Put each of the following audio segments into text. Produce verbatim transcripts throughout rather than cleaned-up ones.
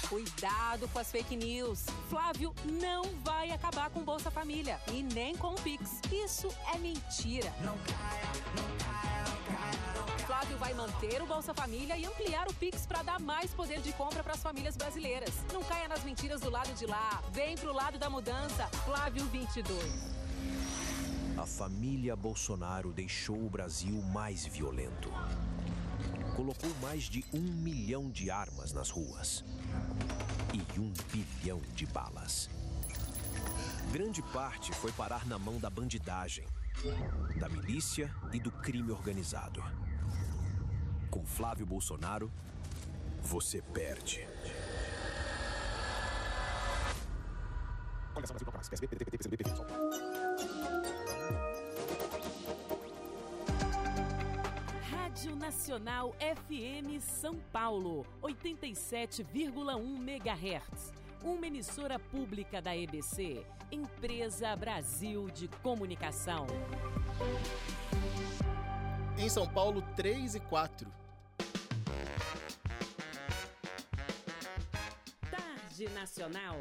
Cuidado com as fake news. Flávio não vai acabar com Bolsa Família e nem com o Pix. Isso é mentira. Não caia, não caia, não caia, não caia. Flávio vai manter o Bolsa Família e ampliar o Pix para dar mais poder de compra para as famílias brasileiras. Não caia nas mentiras do lado de lá. Vem pro lado da mudança. Flávio vinte e dois. A família Bolsonaro deixou o Brasil mais violento. Colocou mais de um milhão de armas nas ruas e um bilhão de balas. Grande parte foi parar na mão da bandidagem, da milícia e do crime organizado. Com Flávio Bolsonaro, você perde. Rádio Nacional F M São Paulo, oitenta e sete vírgula um megahertz. Uma emissora pública da E B C, Empresa Brasil de Comunicação. Em São Paulo, três e quatro. Tarde Nacional.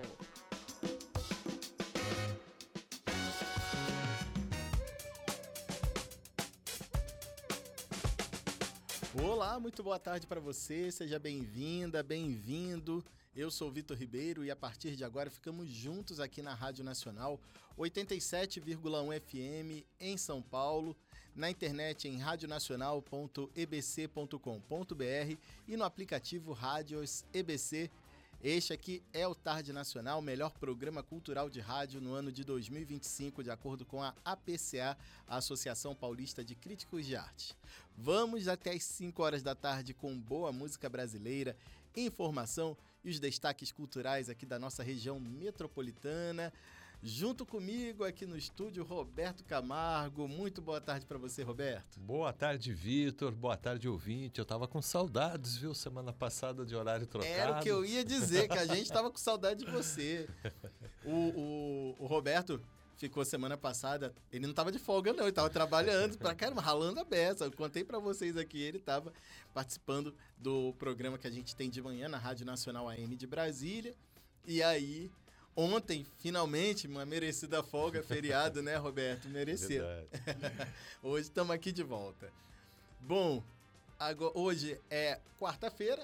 Olá, muito boa tarde para você, seja bem-vinda, bem-vindo. Eu sou o Vitor Ribeiro e a partir de agora ficamos juntos aqui na Rádio Nacional oitenta e sete vírgula um F M em São Paulo, na internet em radionacional ponto e b c ponto com ponto b r e no aplicativo Rádios E B C. Este aqui é o Tarde Nacional, o melhor programa cultural de rádio no ano de dois mil e vinte e cinco, de acordo com a A P C A, a Associação Paulista de Críticos de Arte. Vamos até às cinco horas da tarde com boa música brasileira, informação e os destaques culturais aqui da nossa região metropolitana. Junto comigo aqui no estúdio, Roberto Camargo. Muito boa tarde para você, Roberto. Boa tarde, Vitor. Boa tarde, ouvinte. Eu tava com saudades, viu, semana passada de horário trocado. Era o que eu ia dizer, que a gente tava com saudade de você. O, o, o Roberto ficou semana passada, ele não tava de folga não, ele tava trabalhando pra caramba, ralando a beça. Eu contei pra vocês aqui, ele tava participando do programa que a gente tem de manhã na Rádio Nacional A M de Brasília. E aí... Ontem, finalmente, uma merecida folga, feriado, né, Roberto? Mereceu. Hoje estamos aqui de volta. Bom, agora, hoje é quarta-feira,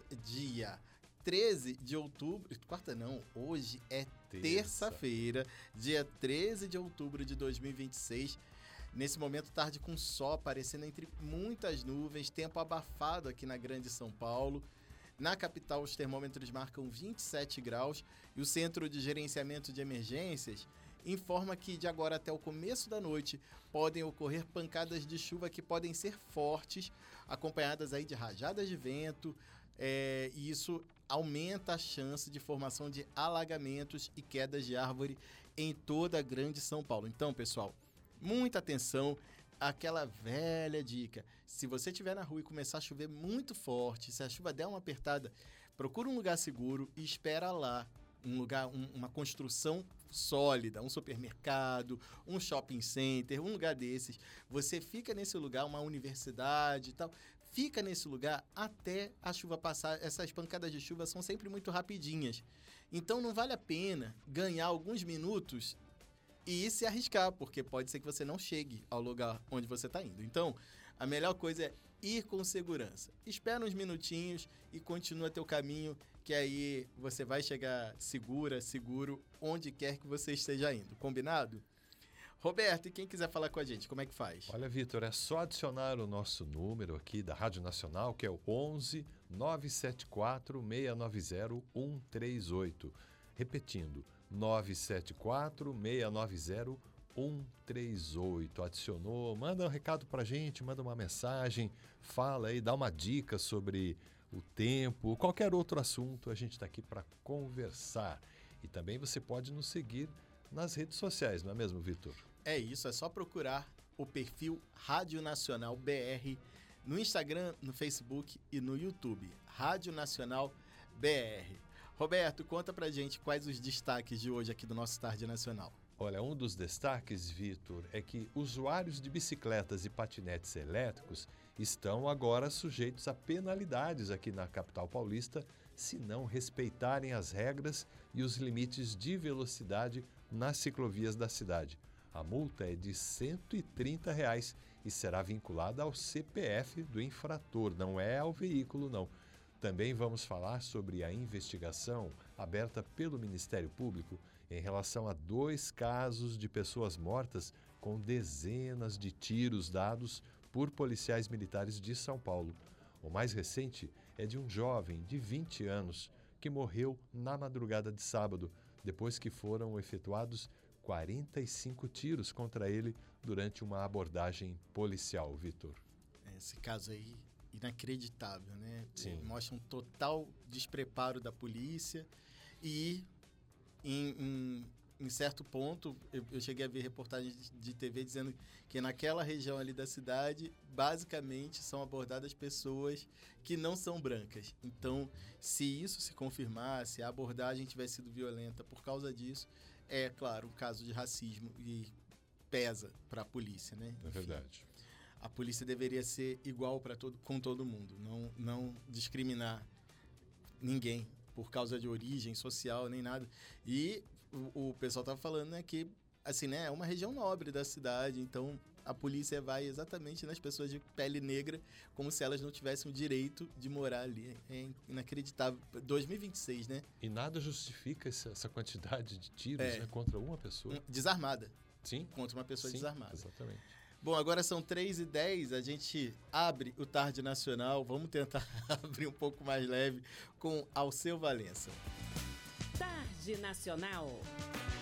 dia treze de outubro. Quarta não, hoje é terça-feira, dia treze de outubro de dois mil e vinte e seis. Nesse momento, tarde com sol aparecendo entre muitas nuvens, tempo abafado aqui na Grande São Paulo. Na capital, os termômetros marcam vinte e sete graus e o Centro de Gerenciamento de Emergências informa que de agora até o começo da noite podem ocorrer pancadas de chuva que podem ser fortes, acompanhadas aí de rajadas de vento, é, e isso aumenta a chance de formação de alagamentos e quedas de árvore em toda a Grande São Paulo. Então, pessoal, muita atenção. Aquela velha dica, se você estiver na rua e começar a chover muito forte, se a chuva der uma apertada, procura um lugar seguro e espera lá. Um lugar, um, uma construção sólida, um supermercado, um shopping center, um lugar desses. Você fica nesse lugar, uma universidade e tal, fica nesse lugar até a chuva passar. Essas pancadas de chuva são sempre muito rapidinhas. Então não vale a pena ganhar alguns minutos e se arriscar, porque pode ser que você não chegue ao lugar onde você está indo. Então, a melhor coisa é ir com segurança. Espera uns minutinhos e continua teu caminho, que aí você vai chegar segura, seguro, onde quer que você esteja indo. Combinado? Roberto, e quem quiser falar com a gente, como é que faz? Olha, Vitor, é só adicionar o nosso número aqui da Rádio Nacional, que é o onze, nove sete quatro, seis nove zero, um três oito. Repetindo, nove sete quatro, seis nove zero, um três oito. Adicionou, manda um recado pra gente, manda uma mensagem, fala aí, dá uma dica sobre o tempo, qualquer outro assunto, a gente está aqui para conversar. E também você pode nos seguir nas redes sociais, não é mesmo, Vitor? É isso, é só procurar o perfil Rádio Nacional B R no Instagram, no Facebook e no YouTube. Rádio Nacional B R. Roberto, conta pra gente quais os destaques de hoje aqui do nosso Tarde Nacional. Olha, um dos destaques, Vitor, é que usuários de bicicletas e patinetes elétricos estão agora sujeitos a penalidades aqui na capital paulista se não respeitarem as regras e os limites de velocidade nas ciclovias da cidade. A multa é de cento e trinta reais e será vinculada ao C P F do infrator, não é ao veículo, não. Também vamos falar sobre a investigação aberta pelo Ministério Público em relação a dois casos de pessoas mortas com dezenas de tiros dados por policiais militares de São Paulo. O mais recente é de um jovem de vinte anos que morreu na madrugada de sábado, depois que foram efetuados quarenta e cinco tiros contra ele durante uma abordagem policial, Vitor. Esse caso aí, inacreditável, né? Sim. Mostra um total despreparo da polícia e, em, em, em certo ponto, eu, eu cheguei a ver reportagens de T V dizendo que naquela região ali da cidade, basicamente, são abordadas pessoas que não são brancas. Então, se isso se confirmar, se a abordagem tiver sido violenta por causa disso, é, claro, um caso de racismo e pesa para a polícia, né? É verdade. A polícia deveria ser igual para todo, com todo mundo, não, não discriminar ninguém por causa de origem social, nem nada. E o, o pessoal estava falando, né, que assim, né, é uma região nobre da cidade, então a polícia vai exatamente nas pessoas de pele negra como se elas não tivessem o direito de morar ali. É inacreditável. dois mil e vinte e seis, né? E nada justifica essa, essa quantidade de tiros, É. né, contra uma pessoa. Desarmada. Sim. Contra uma pessoa Sim, desarmada. exatamente. Bom, agora são três e dez, a gente abre o Tarde Nacional. Vamos tentar abrir um pouco mais leve com Alceu Valença. Tarde Nacional.